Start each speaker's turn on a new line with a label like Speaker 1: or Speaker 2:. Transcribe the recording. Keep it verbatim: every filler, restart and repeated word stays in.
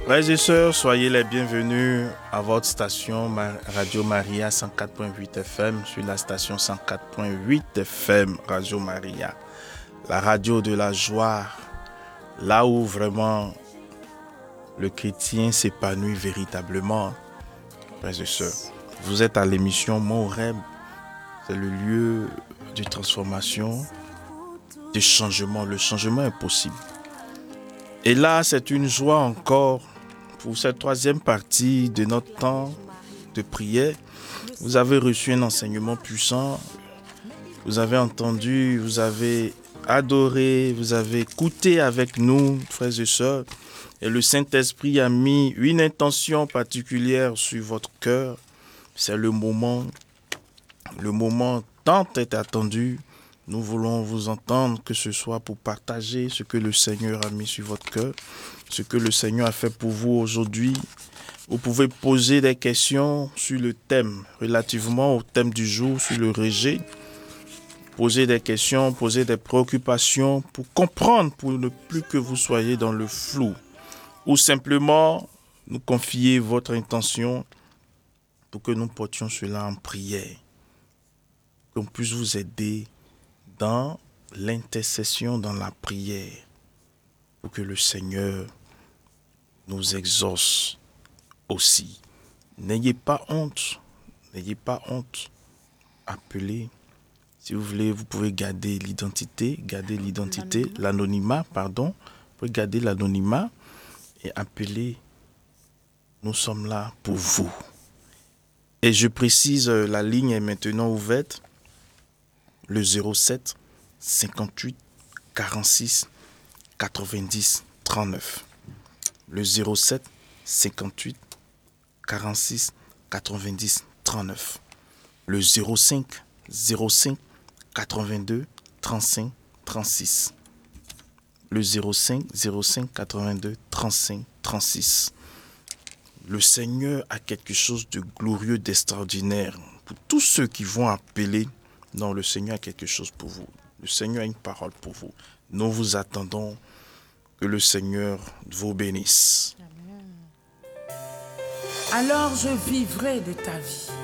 Speaker 1: Frères et sœurs, soyez les bienvenus à votre station Radio Maria cent quatre point huit F M, sur la station cent quatre point huit F M Radio Maria, la radio de la joie, là où vraiment le chrétien s'épanouit véritablement. Frères et sœurs, vous êtes à l'émission Mon Rêve, c'est le lieu de transformation, de changement. Le changement est possible. Et là, c'est une joie encore pour cette troisième partie de notre temps de prière. Vous avez reçu un enseignement puissant. Vous avez entendu, vous avez adoré, vous avez écouté avec nous, frères et sœurs. Et le Saint-Esprit a mis une intention particulière sur votre cœur. C'est le moment, le moment tant est attendu. Nous voulons vous entendre, que ce soit pour partager ce que le Seigneur a mis sur votre cœur, ce que le Seigneur a fait pour vous aujourd'hui. Vous pouvez poser des questions sur le thème, relativement au thème du jour, sur le rejet. Poser des questions, poser des préoccupations pour comprendre, pour ne plus que vous soyez dans le flou. Ou simplement nous confier votre intention pour que nous portions cela en prière. Qu'on puisse vous aider dans l'intercession, dans la prière, pour que le Seigneur nous exauce aussi. N'ayez pas honte, n'ayez pas honte. Appelez. Si vous voulez, vous pouvez garder l'identité, garder l'identité, l'anonymat, l'anonymat pardon. Vous pouvez garder l'anonymat et appeler. Nous sommes là pour vous. Et je précise, la ligne est maintenant ouverte. Le zéro sept cinquante-huit quarante-six quatre-vingt-dix trente-neuf. Le zéro sept cinquante-huit quarante-six quatre-vingt-dix trente-neuf. Le zéro cinq zéro cinq quatre-vingt-deux trente-cinq trente-six. Le zéro cinq zéro cinq quatre-vingt-deux trente-cinq trente-six. Le Seigneur a quelque chose de glorieux, d'extraordinaire. Pour tous ceux qui vont appeler, non, le Seigneur a quelque chose pour vous. Le Seigneur a une parole pour vous. Nous vous attendons. Que le Seigneur vous bénisse.
Speaker 2: Amen. Alors je vivrai de ta vie.